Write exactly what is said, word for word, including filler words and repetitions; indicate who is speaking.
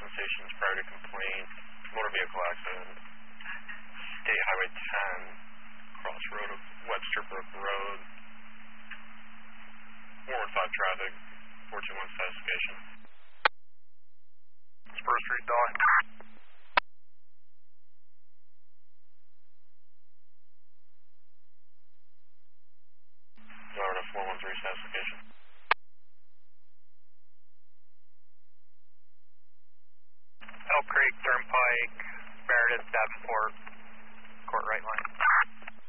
Speaker 1: stations prior to complaint. Motor vehicle accident. State Highway ten, crossroad of Webster Brook Road. four one five traffic, four two one status station. Spur Street, Dawn. Driver to four one three status station. Elk Creek Turnpike, Meredith, Davenport, Court right line.